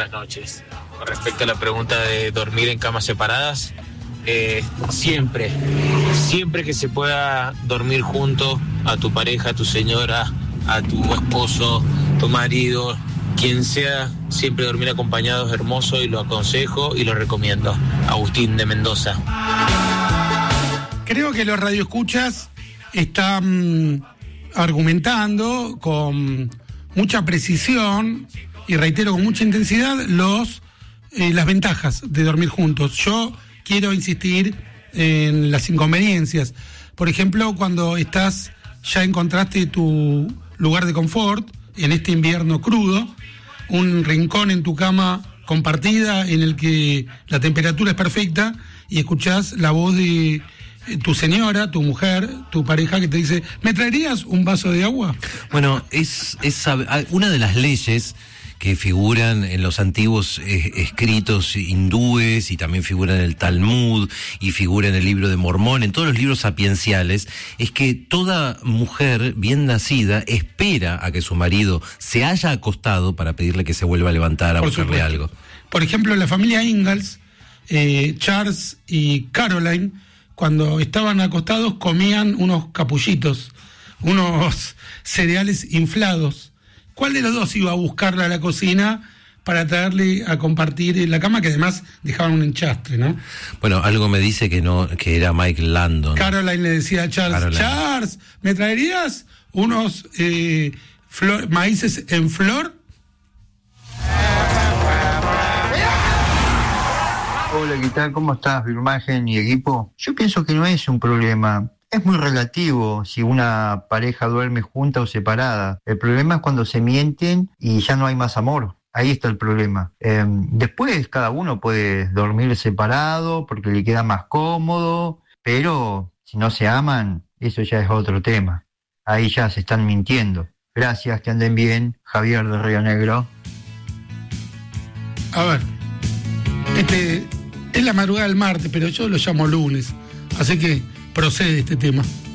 buenas noches. Con respecto a la pregunta de dormir en camas separadas, siempre que se pueda dormir junto a tu pareja, a tu señora, a tu esposo, tu marido, quien sea, siempre dormir acompañado es hermoso y lo aconsejo y lo recomiendo. Agustín de Mendoza. Creo que los radioescuchas están argumentando con mucha precisión y reitero con mucha intensidad las ventajas de dormir juntos. Yo quiero insistir en las inconveniencias. Por ejemplo, cuando ya encontraste tu lugar de confort en este invierno crudo, un rincón en tu cama compartida en el que la temperatura es perfecta y escuchás la voz de tu señora, tu mujer, tu pareja que te dice, ¿me traerías un vaso de agua? Bueno, es una de las leyes que figuran en los antiguos escritos hindúes y también figura en el Talmud y figura en el libro de Mormón, en todos los libros sapienciales, es que toda mujer bien nacida espera a que su marido se haya acostado para pedirle que se vuelva a levantar a buscarle algo. Por ejemplo, en la familia Ingalls, Charles y Caroline, cuando estaban acostados comían unos capullitos, unos cereales inflados. ¿Cuál de los dos iba a buscarla a la cocina para traerle a compartir en la cama, que además dejaban un enchastre, ¿no? Bueno, algo me dice que era Mike Landon. Caroline le decía a Charles, Charles, ¿me traerías unos maíces en flor? Hola, ¿qué tal? ¿Cómo estás, Birmagen y equipo? Yo pienso que no es un problema. Es muy relativo si una pareja duerme junta o separada. El problema es cuando se mienten y ya no hay más amor. Ahí está el problema. Después cada uno puede dormir separado porque le queda más cómodo, pero si no se aman, eso ya es otro tema. Ahí ya se están mintiendo. Gracias, que anden bien. Javier de Río Negro. A ver, es la madrugada del martes, pero yo lo llamo lunes, así que procede este tema.